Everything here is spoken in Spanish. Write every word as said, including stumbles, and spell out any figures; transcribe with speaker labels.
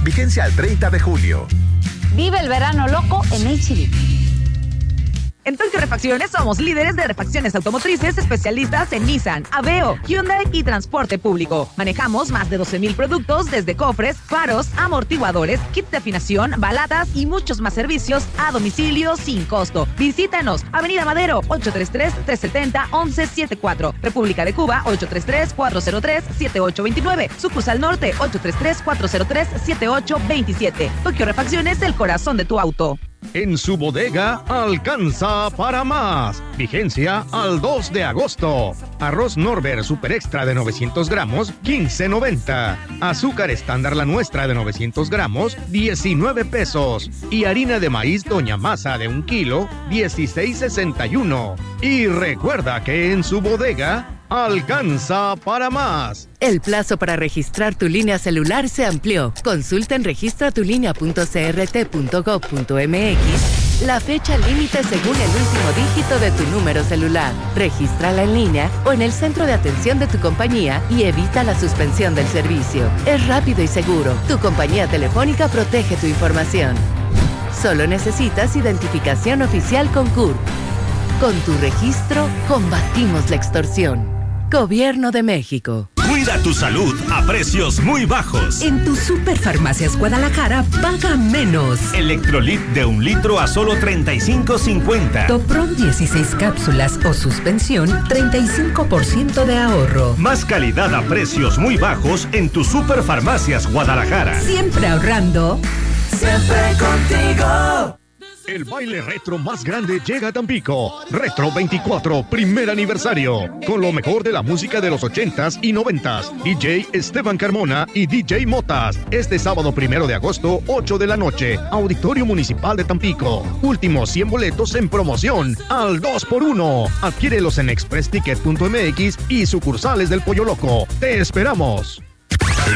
Speaker 1: Vigencia al treinta de julio.
Speaker 2: Vive el verano loco en H D.
Speaker 3: En Tokio Refacciones somos líderes de refacciones automotrices especialistas en Nissan, Aveo, Hyundai y transporte público. Manejamos más de doce mil productos desde cofres, faros, amortiguadores, kits de afinación, balatas y muchos más servicios a domicilio sin costo. Visítanos, Avenida Madero, ocho tres tres, tres siete cero, once setenta y cuatro. República de Cuba, ocho tres tres, cuatro cero tres, siete ocho dos nueve. Sucursal Norte, ocho tres tres, cuatro cero tres, siete ocho dos siete. Tokio Refacciones, el corazón de tu auto.
Speaker 4: En su bodega alcanza para más. Vigencia al dos de agosto. Arroz Norbert Super Extra de novecientos gramos, quince noventa. Azúcar estándar La Nuestra de novecientos gramos, diecinueve pesos. Y harina de maíz Doña Masa de un kilo, dieciséis sesenta y uno. Y recuerda que en su bodega alcanza para más.
Speaker 5: El plazo para registrar tu línea celular se amplió. Consulta en registra tu línea punto c r t punto gov punto m x la fecha límite según el último dígito de tu número celular. Regístrala en línea o en el centro de atención de tu compañía y evita la suspensión del servicio. Es rápido y seguro. Tu compañía telefónica protege tu información. Solo necesitas identificación oficial con C U R. Con tu registro, combatimos la extorsión. Gobierno de México.
Speaker 6: Cuida tu salud a precios muy bajos.
Speaker 7: En tu Superfarmacias Guadalajara, paga menos.
Speaker 6: Electrolit de un litro a solo treinta y cinco cincuenta.
Speaker 7: Topron dieciséis cápsulas o suspensión, treinta y cinco por ciento de ahorro.
Speaker 6: Más calidad a precios muy bajos en tu Superfarmacias Guadalajara.
Speaker 7: Siempre ahorrando.
Speaker 8: Siempre contigo.
Speaker 4: El baile retro más grande llega a Tampico. Retro veinticuatro, primer aniversario. Con lo mejor de la música de los ochentas y noventas. D J Esteban Carmona y D J Motas. Este sábado primero de agosto, ocho de la noche. Auditorio Municipal de Tampico. Últimos cien boletos en promoción. Al dos por uno. Adquiérelos en express ticket punto m x y sucursales del Pollo Loco. ¡Te esperamos!